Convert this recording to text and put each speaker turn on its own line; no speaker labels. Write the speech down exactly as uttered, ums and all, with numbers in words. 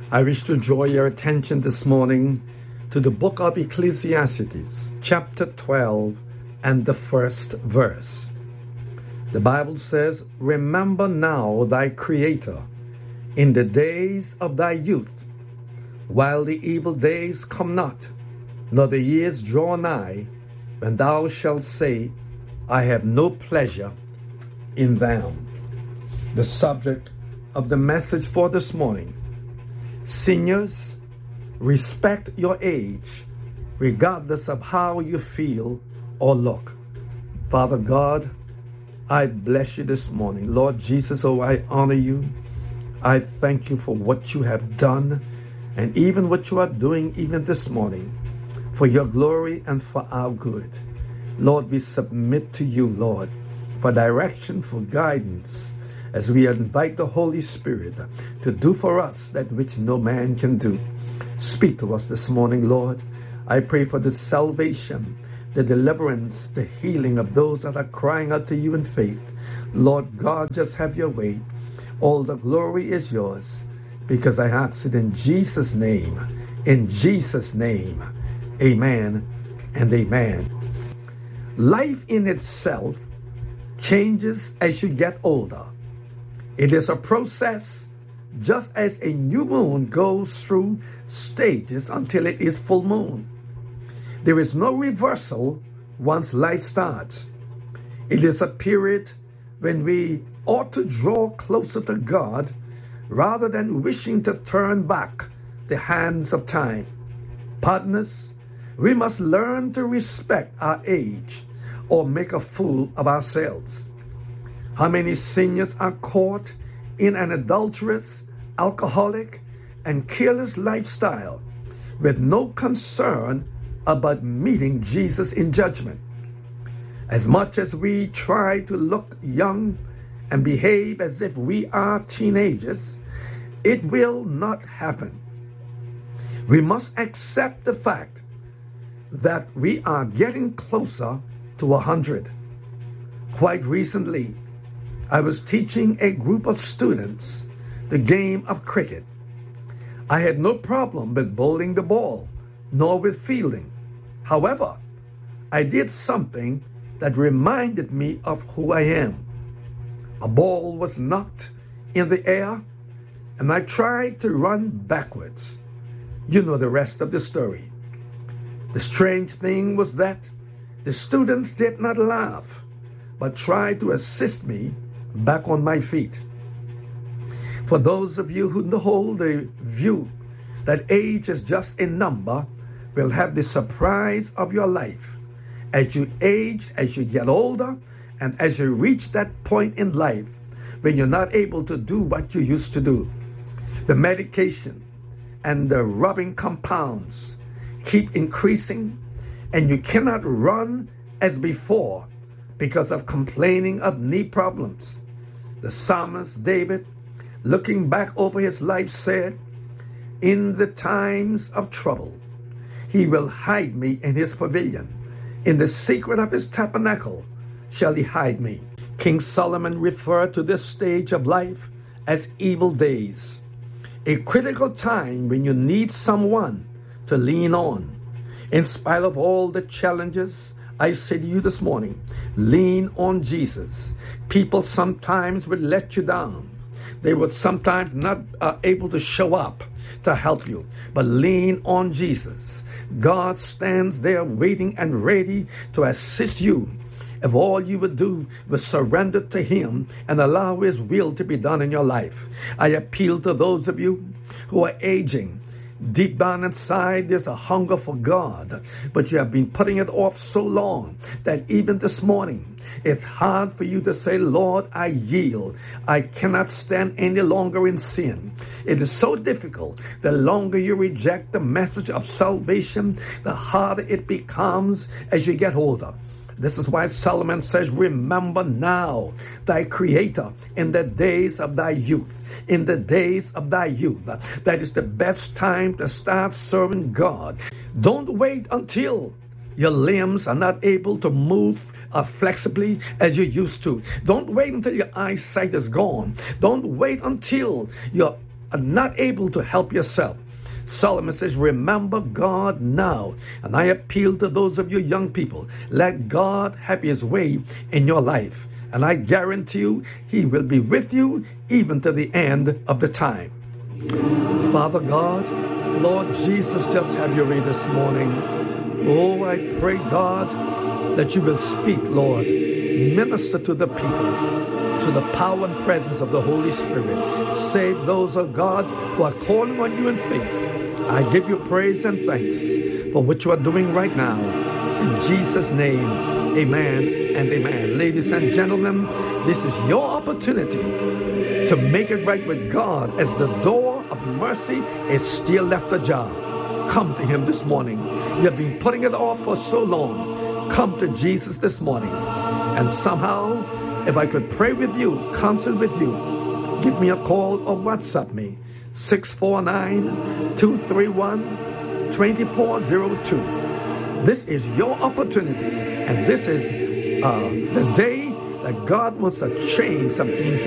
I wish to draw your attention this morning to the book of Ecclesiastes, chapter twelve, and the first verse. The Bible says, "Remember now thy Creator in the days of thy youth, while the evil days come not, nor the years draw nigh, when thou shalt say, I have no pleasure in them." The subject of the message for this morning: seniors, respect your age, regardless of how you feel or look. Father God, I bless you this morning. Lord Jesus, oh, I honor you. I thank you for what you have done and even what you are doing even this morning, for your glory and for our good. Lord, we submit to you, Lord, for direction, for guidance, as we invite the Holy Spirit to do for us that which no man can do. Speak to us this morning, Lord. I pray for the salvation, the deliverance, the healing of those that are crying out to you in faith. Lord God, just have your way. All the glory is yours, because I ask it in Jesus' name. In Jesus' name, amen and amen. Life in itself changes as you get older. It is a process, just as a new moon goes through stages until it is full moon. There is no reversal once life starts. It is a period when we ought to draw closer to God rather than wishing to turn back the hands of time. Partners, we must learn to respect our age or make a fool of ourselves. How many seniors are caught in an adulterous, alcoholic, and careless lifestyle with no concern about meeting Jesus in judgment? As much as we try to look young and behave as if we are teenagers, it will not happen. We must accept the fact that we are getting closer to a hundred. Quite recently, I was teaching a group of students the game of cricket. I had no problem with bowling the ball, nor with fielding. However, I did something that reminded me of who I am. A ball was knocked in the air, and I tried to run backwards. You know the rest of the story. The strange thing was that the students did not laugh, but tried to assist me back on my feet. For those of you who hold the view that age is just a number, will have the surprise of your life. As you age, as you get older, and as you reach that point in life when you're not able to do what you used to do, the medication and the rubbing compounds keep increasing, and you cannot run as before because of complaining of knee problems. The psalmist David, looking back over his life, said, "In the times of trouble, he will hide me in his pavilion. In the secret of his tabernacle shall he hide me." King Solomon referred to this stage of life as evil days, a critical time when you need someone to lean on. In spite of all the challenges, I say to you this morning, lean on Jesus. People sometimes would let you down. They would sometimes not uh, able to show up to help you, but lean on Jesus. God stands there waiting and ready to assist you if all you would do was surrender to him and allow his will to be done in your life. I appeal to those of you who are aging. Deep down inside, there's a hunger for God, but you have been putting it off so long that even this morning, it's hard for you to say, "Lord, I yield. I cannot stand any longer in sin." It is so difficult. The longer you reject the message of salvation, the harder it becomes as you get older. This is why Solomon says, "Remember now thy Creator in the days of thy youth." In the days of thy youth. That is the best time to start serving God. Don't wait until your limbs are not able to move uh, flexibly as you used to. Don't wait until your eyesight is gone. Don't wait until your are not able to help yourself. Solomon says, remember God now. And I appeal to those of you young people, let God have his way in your life. And I guarantee you, he will be with you even to the end of the time. Father God, Lord Jesus, just have your way this morning. Oh, I pray, God, that you will speak, Lord. Minister to the people, to the power and presence of the Holy Spirit. Save those, oh God, who are calling on you in faith. I give you praise and thanks for what you are doing right now. In Jesus' name, amen and amen. Ladies and gentlemen, this is your opportunity to make it right with God as the door of mercy is still left ajar. Come to him this morning. You've been putting it off for so long. Come to Jesus this morning. And somehow, if I could pray with you, counsel with you, give me a call or WhatsApp me. six four nine, two three one, two four zero two. This is your opportunity, and this is uh, the day that God wants to change some things